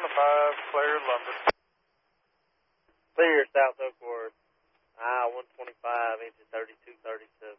clear London. Clear South Oak Worth. I-125, engine 3237.